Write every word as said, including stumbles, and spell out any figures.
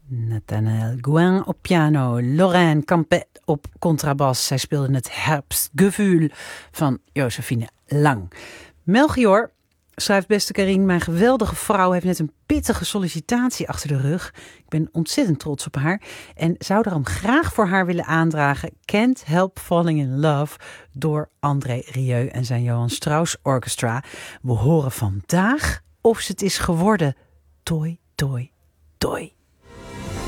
Nathanael Gouin op piano, Lorraine Campet op contrabas. Zij speelde het Herbstgefühl van Josephine Lang. Melchior schrijft: beste Carien, mijn geweldige vrouw heeft net een pittige sollicitatie achter de rug. Ik ben ontzettend trots op haar en zou daarom graag voor haar willen aandragen Can't Help Falling in Love door André Rieu en zijn Johann Strauss Orchestra. We horen vandaag of ze het is geworden. Toi, toi, toi.